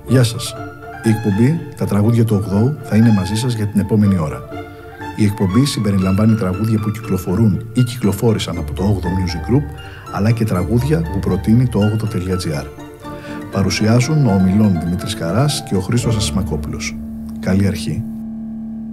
Γεια σας. Η εκπομπή «Τα τραγούδια του 8ου» θα είναι μαζί σας για την επόμενη ώρα. Η εκπομπή συμπεριλαμβάνει τραγούδια που κυκλοφορούν ή κυκλοφόρησαν από το 8ο Music Group, αλλά και τραγούδια που προτείνει το 8o.gr. Παρουσιάζουν ο ομιλών Δημήτρης Καράς και ο Χρήστος Ασημακόπουλος. Καλή αρχή.